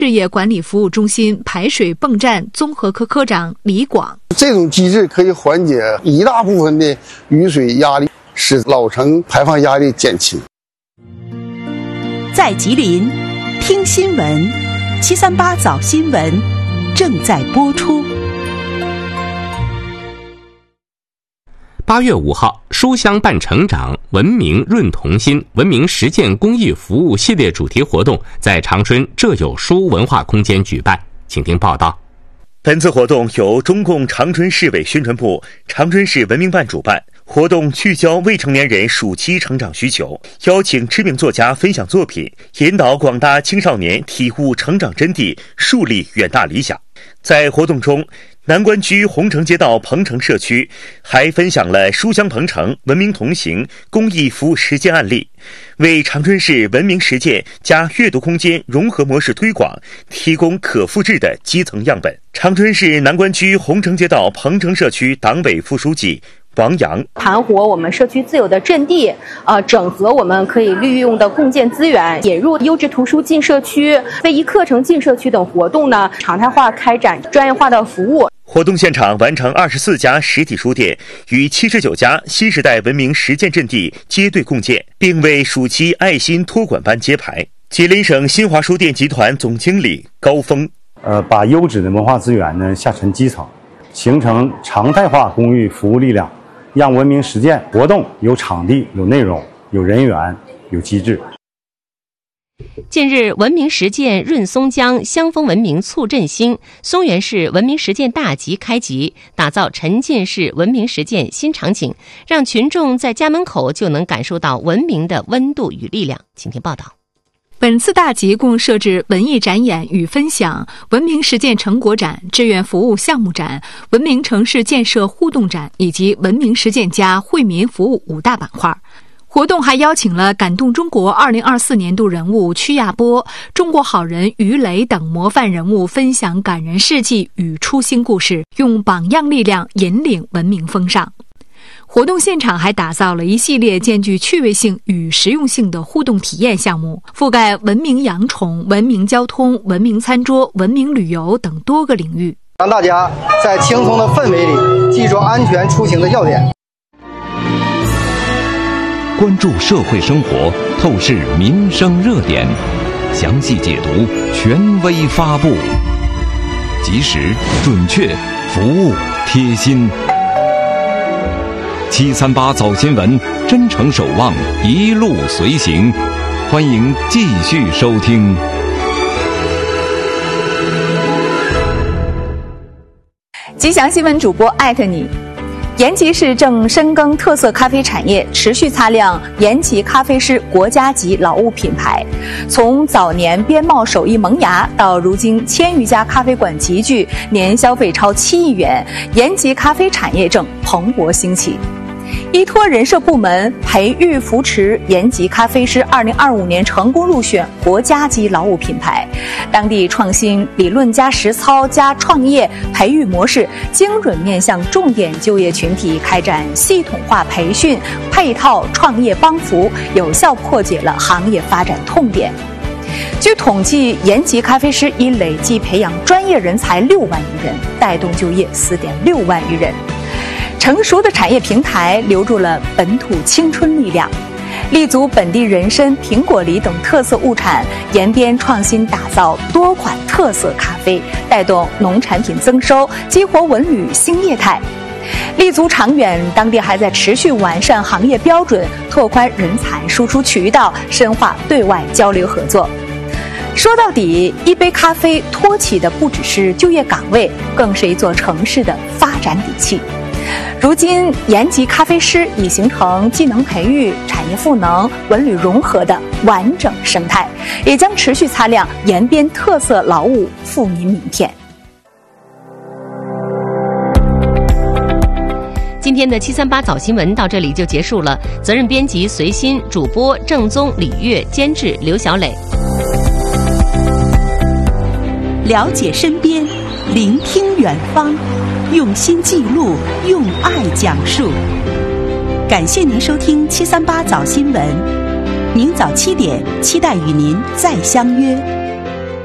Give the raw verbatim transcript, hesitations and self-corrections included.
事业管理服务中心排水泵站综合科科长李广。 这种机制可以缓解一大部分的雨水压力，使老城排放压力减轻。 在吉林听新闻，七三八早新闻正在播出。 八月五号，书香伴成长、文明润同心、文明实践公益服务系列主题活动在长春浙有书文化空间举办，请听报道。 本次活动由中共长春市委宣传部、长春市文明办主办。活动聚焦未成年人暑期成长需求，邀请知名作家分享作品，引导广大青少年体悟成长真谛，树立远大理想。在活动中，南关区红城街道鹏城社区还分享了书香鹏城、文明同行公益服务实践案例，为长春市文明实践加阅读空间融合模式推广提供可复制的基层样本。长春市南关区红城街道鹏城社区党委副书记王阳， 盘活我们社区自有的阵地，呃，整合我们可以利用的共建资源，引入优质图书进社区、非遗课程进社区等活动呢，常态化开展专业化的服务。 活动现场完成二十四家实体书店与七十九家新时代文明实践阵地接队共建，并为暑期爱心托管班揭牌。吉林省新华书店集团总经理高峰， 呃，把优质的文化资源呢下沉基层，形成常态化公益服务力量，让文明实践活动有场地、有内容、有人员、有机制。 近日，文明实践润松江香风文明促振兴松原市文明实践大集开集，打造沉浸式文明实践新场景，让群众在家门口就能感受到文明的温度与力量。请听报道。 本次大集共设置文艺展演与分享、文明实践成果展、志愿服务项目展、文明城市建设互动展以及文明实践家惠民服务五大板块。活动还邀请了感动中国二零二四年度人物曲亚波、中国好人于磊等模范人物分享感人事迹与初心故事，用榜样力量引领文明风尚。活动现场还打造了一系列兼具趣味性与实用性的互动体验项目，覆盖文明养宠、文明交通、文明餐桌、文明旅游等多个领域， 让大家在轻松的氛围里记住安全出行的要点。 关注社会生活，透视民生热点，详细解读，权威发布，及时、准确，服务贴心。七三八早新闻，真诚守望，一路随行。欢迎继续收听。 吉祥新闻主播艾特你。延吉市正深耕特色咖啡产业，持续擦亮延吉咖啡师国家级劳务品牌。从早年边贸手艺萌芽，到如今千余家咖啡馆集聚，年消费超七亿元，延吉咖啡产业正蓬勃兴起。依托人社部门培育扶持延吉咖啡师二零二五年成功入选国家级劳务品牌，当地创新理论加实操加创业培育模式，精准面向重点就业群体开展系统化培训配套创业帮扶，有效破解了行业发展痛点。据统计，延吉咖啡师已累计培养专业人才六万余人，带动就业四点六万余人。成熟的产业平台留住了本土青春力量，立足本地人参、苹果梨等特色物产，延边创新打造多款特色咖啡，带动农产品增收，激活文旅新业态。立足长远，当地还在持续完善行业标准，拓宽人才输出渠道，深化对外交流合作。说到底，一杯咖啡托起的不只是就业岗位，更是一座城市的发展底气。如今，延吉咖啡师已形成技能培育、产业赋能、文旅融合的完整生态，也将持续擦亮延边特色劳务富民名片。 今天的七三八早新闻到这里就结束了，责任编辑随心，主播郑宗、李月，监制刘小磊。 了解身边，聆听远方，用心记录，用爱讲述。感谢您收听七三八早新闻，明早七点，期待与您再相约。